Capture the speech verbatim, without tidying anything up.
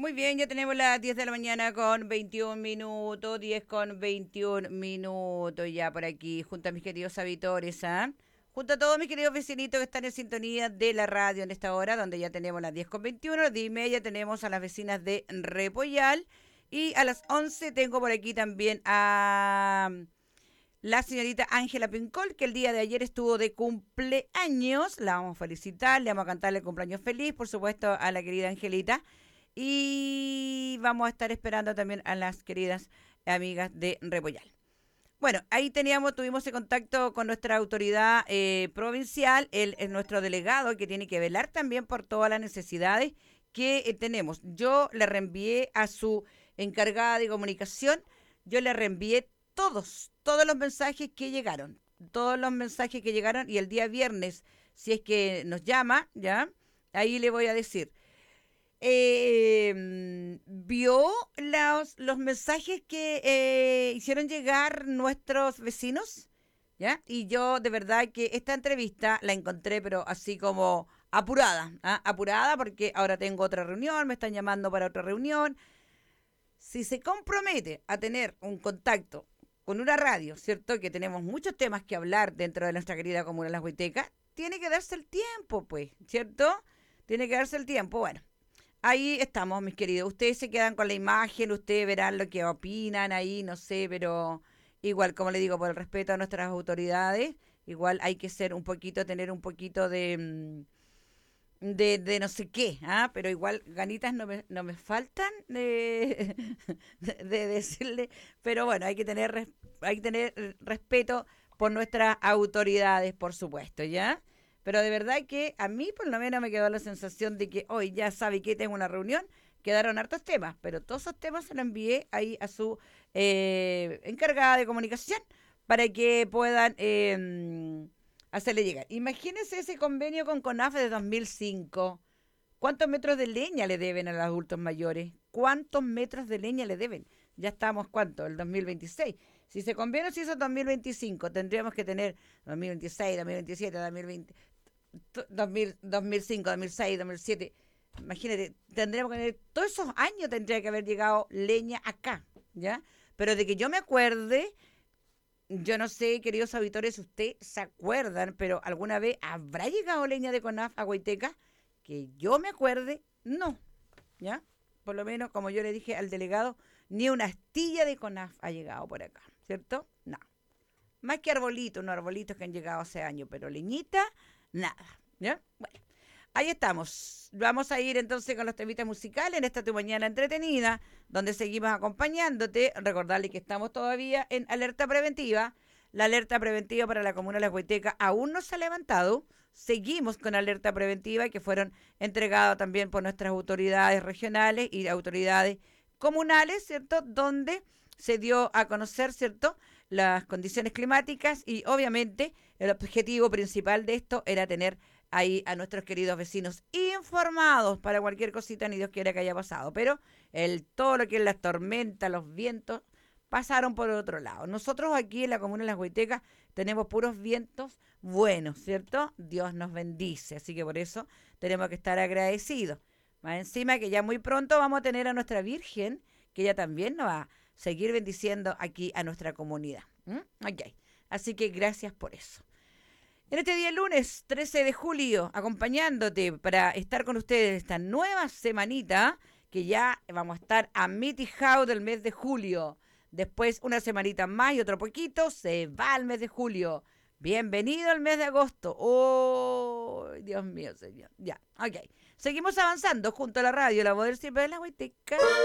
Muy bien, ya tenemos las diez de la mañana con veintiún minutos, diez con veintiún minutos ya por aquí, junto a mis queridos habitores, ¿ah? Junto a todos mis queridos vecinitos que están en sintonía de la radio en esta hora, donde ya tenemos las diez con veintiuno, las diez y media tenemos a las vecinas de Repollal y a las once tengo por aquí también a la señorita Ángela Pincol, que el día de ayer estuvo de cumpleaños. La vamos a felicitar, le vamos a cantarle el cumpleaños feliz, por supuesto, a la querida Angelita. Y vamos a estar esperando también a las queridas amigas de Repollal. Bueno, ahí teníamos, tuvimos el contacto con nuestra autoridad eh, provincial, él es nuestro delegado que tiene que velar también por todas las necesidades que eh, tenemos. Yo le reenvié a su encargada de comunicación, yo le reenvié todos, todos los mensajes que llegaron, todos los mensajes que llegaron y el día viernes, si es que nos llama, ya, ahí le voy a decir. Eh, ¿Vio los, los mensajes que eh, hicieron llegar nuestros vecinos? ¿Ya? Y yo de verdad que esta entrevista la encontré pero así como apurada, ¿ah? Apurada porque ahora tengo otra reunión, me están llamando para otra reunión. Si se compromete a tener un contacto con una radio, ¿cierto? Que tenemos muchos temas que hablar dentro de nuestra querida comuna Las Huitecas, tiene que darse el tiempo, pues, ¿cierto? Tiene que darse el tiempo, bueno. Ahí estamos, mis queridos. Ustedes se quedan con la imagen, ustedes verán lo que opinan ahí, no sé, pero igual, como le digo, por el respeto a nuestras autoridades, igual hay que ser un poquito, tener un poquito de, de, de no sé qué, ¿ah? Pero igual ganitas no me, no me faltan de, de, de decirle, pero bueno, hay que tener, hay que tener respeto por nuestras autoridades, por supuesto, ¿ya? Pero de verdad que a mí por lo menos me quedó la sensación de que hoy ya sabe que tengo una reunión, quedaron hartos temas, pero todos esos temas se los envié ahí a su eh, encargada de comunicación para que puedan eh, hacerle llegar. Imagínense ese convenio con CONAF de dos mil cinco. ¿Cuántos metros de leña le deben a los adultos mayores? ¿Cuántos metros de leña le deben? Ya estamos, ¿cuánto? El dos mil veintiséis. Si ese convenio se hizo en dos mil veinticinco, tendríamos que tener dos mil veintiséis, dos mil veintisiete, dos mil veinte... dos mil, dos mil cinco, dos mil seis, dos mil siete, imagínate, tendríamos que tener, todos esos años tendría que haber llegado leña acá, ¿ya? Pero de que yo me acuerde, yo no sé, queridos auditores, si ustedes se acuerdan, pero alguna vez habrá llegado leña de CONAF a Huayteca, que yo me acuerde, no, ¿ya? Por lo menos, como yo le dije al delegado, ni una astilla de CONAF ha llegado por acá, ¿cierto? No. Más que arbolitos, unos arbolitos que han llegado hace años, pero leñita, nada, ¿ya? Bueno, ahí estamos. Vamos a ir entonces con los temitas musicales en esta tu mañana entretenida, donde seguimos acompañándote. Recordarle que estamos todavía en alerta preventiva. La alerta preventiva para la comuna de La Huayteca aún no se ha levantado. Seguimos con alerta preventiva que fueron entregadas también por nuestras autoridades regionales y autoridades comunales, ¿cierto? Donde se dio a conocer, ¿cierto?, las condiciones climáticas y obviamente el objetivo principal de esto era tener ahí a nuestros queridos vecinos informados para cualquier cosita, ni Dios quiera que haya pasado, pero el todo lo que es las tormentas, los vientos, pasaron por otro lado. Nosotros aquí en la comuna de Las Huaytecas tenemos puros vientos buenos, ¿cierto? Dios nos bendice, así que por eso tenemos que estar agradecidos. Más encima que ya muy pronto vamos a tener a nuestra Virgen, que ella también nos va a seguir bendiciendo aquí a nuestra comunidad. ¿Mm? Ok, así que gracias por eso. En este día lunes trece de julio, acompañándote para estar con ustedes esta nueva semanita, que ya vamos a estar a mitijao del mes de julio. Después una semanita más y otro poquito, se va el mes de julio. Bienvenido al mes de agosto. ¡Oh, Dios mío, señor! Ya, ok. Seguimos avanzando junto a la radio, la Poder Siempre de La Huayteca.